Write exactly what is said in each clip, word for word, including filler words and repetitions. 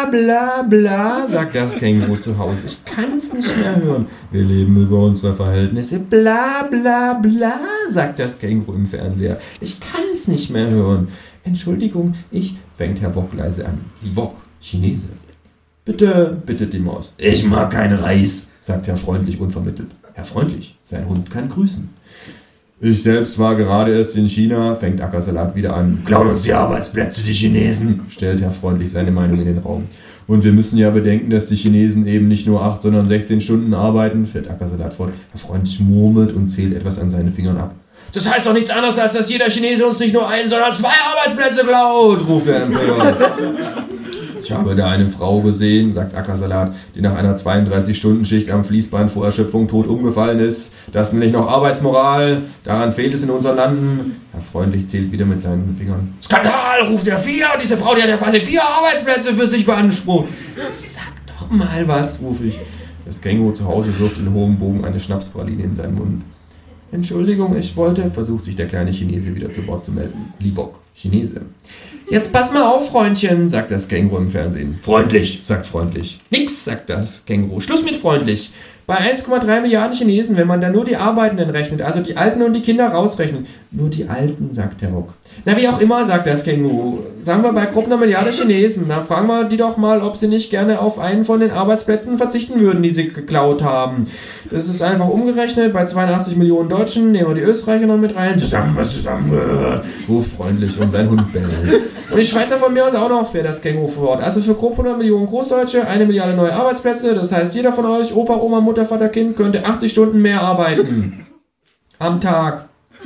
bla bla, sagt das Känguru zu Hause. Ich kann's nicht mehr hören. Wir leben über unsere Verhältnisse. Bla bla bla, sagt das Känguru im Fernseher. Ich kann's nicht mehr hören. Entschuldigung, ich, fängt Herr Wok leise an. Li Wok, Chinese. Bitte, bittet die Maus. Ich mag keinen Reis, sagt Herr Freundlich unvermittelt. Herr Freundlich, sein Hund kann grüßen. Ich selbst war gerade erst in China, fängt Ackersalat wieder an. Klauen uns die Arbeitsplätze, die Chinesen, stellt Herr Freundlich seine Meinung in den Raum. Und wir müssen ja bedenken, dass die Chinesen eben nicht nur acht, sondern sechzehn Stunden arbeiten, fährt Ackersalat fort. Herr Freundlich murmelt und zählt etwas an seinen Fingern ab. Das heißt doch nichts anderes, als dass jeder Chinese uns nicht nur einen, sondern zwei Arbeitsplätze klaut, ruft er empört. Ich habe da eine Frau gesehen, sagt Ackersalat, die nach einer zweiunddreißig-Stunden-Schicht am Fließband vor Erschöpfung tot umgefallen ist. Das nenne ich noch Arbeitsmoral. Daran fehlt es in unseren Landen. Herr Freundlich zählt wieder mit seinen Fingern. Skandal, ruft er. Vier! Diese Frau, die hat ja quasi vier Arbeitsplätze für sich beansprucht. Sag doch mal was, rufe ich. Das Känguru zu Hause wirft in hohem Bogen eine Schnapspraline in seinen Mund. Entschuldigung, ich wollte, versucht sich der kleine Chinese wieder zu Wort zu melden. Li Wok, Chinese. Jetzt pass mal auf, Freundchen, sagt das Känguru im Fernsehen. Freundlich, sagt freundlich. Nix, sagt das Känguru. Schluss mit freundlich. Bei eins Komma drei Milliarden Chinesen, wenn man da nur die Arbeitenden rechnet, also die Alten und die Kinder rausrechnet. Nur die Alten, sagt der Wok. Na, wie auch immer, sagt das Känguru. Sagen wir bei grob einer Milliarde Chinesen. Na, fragen wir die doch mal, ob sie nicht gerne auf einen von den Arbeitsplätzen verzichten würden, die sie geklaut haben. Das ist einfach umgerechnet. Bei zweiundachtzig Millionen Deutschen nehmen wir die Österreicher noch mit rein. Zusammen, was zusammengehört. Ruft freundlich und sein Hund bellt. Und die Schweizer von mir aus auch noch, fährt das Känguru fort. Also für grob hundert Millionen Großdeutsche, eine Milliarde neue Arbeitsplätze. Das heißt, jeder von euch, Opa, Oma, Mutter, Vater, Kind, könnte achtzig Stunden mehr arbeiten. Am Tag.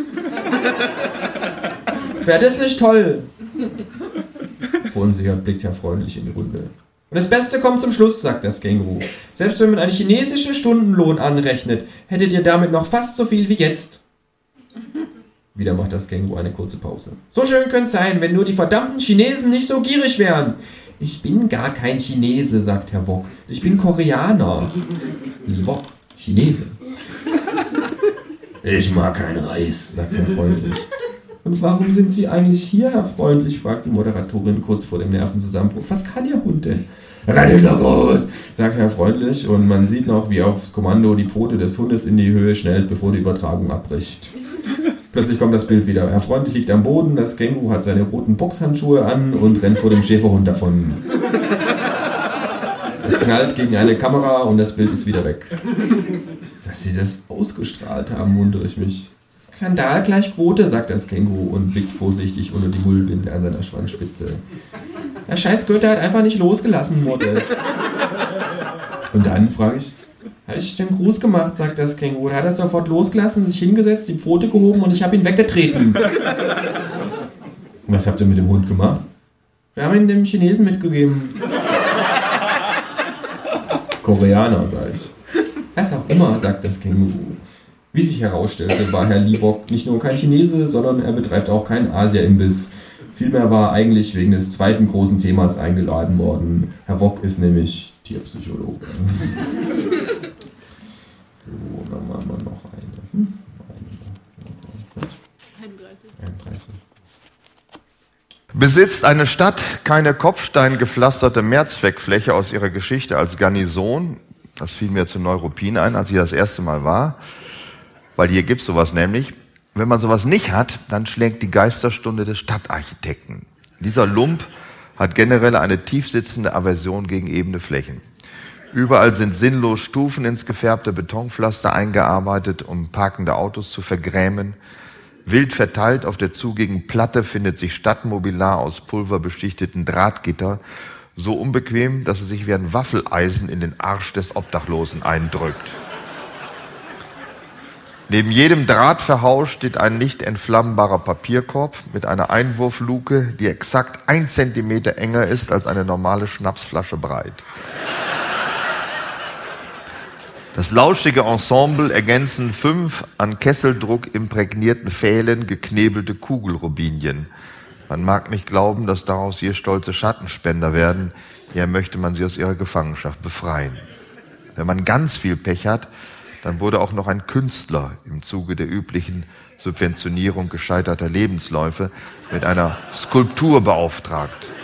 Wäre das nicht toll? Verunsichert blickt Herr Freundlich in die Runde. Und das Beste kommt zum Schluss, sagt das Känguru. Selbst wenn man einen chinesischen Stundenlohn anrechnet, hättet ihr damit noch fast so viel wie jetzt. Wieder macht das Känguru eine kurze Pause. So schön könnte es sein, wenn nur die verdammten Chinesen nicht so gierig wären. Ich bin gar kein Chinese, sagt Herr Wok. Ich bin Koreaner. Li Wok, Chinese. Ich mag keinen Reis, sagt Herr Freundlich. Und warum sind Sie eigentlich hier, Herr Freundlich, fragt die Moderatorin kurz vor dem Nervenzusammenbruch. Was kann Ihr Hund denn? Er kann Hitler groß, sagt Herr Freundlich, und man sieht noch, wie aufs Kommando die Pfote des Hundes in die Höhe schnellt, bevor die Übertragung abbricht. Plötzlich kommt das Bild wieder. Herr Freundlich liegt am Boden, das Känguru hat seine roten Boxhandschuhe an und rennt vor dem Schäferhund davon. Es knallt gegen eine Kamera und das Bild ist wieder weg. Dass sie das ausgestrahlt haben, wundere ich mich. Skandal gleich Quote, sagt das Känguru und blickt vorsichtig unter die Mullbinde an seiner Schwanzspitze. Der scheiß Goethe hat einfach nicht losgelassen, murrt es. Und dann frage ich, habe ich den Gruß gemacht, sagt das Känguru. Er hat es sofort losgelassen, sich hingesetzt, die Pfote gehoben und ich habe ihn weggetreten. Und was habt ihr mit dem Hund gemacht? Wir haben ihn dem Chinesen mitgegeben. Koreaner, sag ich. Was auch immer, sagt das Känguru. Wie sich herausstellte, war Herr Li Wok nicht nur kein Chinese, sondern er betreibt auch keinen Asia-Imbiss. Vielmehr war er eigentlich wegen des zweiten großen Themas eingeladen worden. Herr Wok ist nämlich Tierpsychologe. So, dann machen wir noch eine. Hm? eine. einunddreißig. einunddreißig. Besitzt eine Stadt keine kopfsteingepflasterte Mehrzweckfläche aus ihrer Geschichte als Garnison? Das fiel mir zu Neuruppin ein, als ich das erste Mal war. Weil hier gibt es sowas nämlich. Wenn man sowas nicht hat, dann schlägt die Geisterstunde des Stadtarchitekten. Dieser Lump hat generell eine tiefsitzende Aversion gegen ebene Flächen. Überall sind sinnlos Stufen ins gefärbte Betonpflaster eingearbeitet, um parkende Autos zu vergrämen. Wild verteilt auf der zugigen Platte findet sich Stadtmobiliar aus pulverbeschichteten Drahtgitter, so unbequem, dass es sich wie ein Waffeleisen in den Arsch des Obdachlosen eindrückt. Neben jedem Drahtverhaus steht ein nicht entflammbarer Papierkorb mit einer Einwurfluke, die exakt ein Zentimeter enger ist als eine normale Schnapsflasche breit. Das lauschige Ensemble ergänzen fünf an Kesseldruck imprägnierten Pfählen geknebelte Kugelrubinien. Man mag nicht glauben, dass daraus hier stolze Schattenspender werden. Hier möchte man sie aus ihrer Gefangenschaft befreien. Wenn man ganz viel Pech hat, dann wurde auch noch ein Künstler im Zuge der üblichen Subventionierung gescheiterter Lebensläufe mit einer Skulptur beauftragt.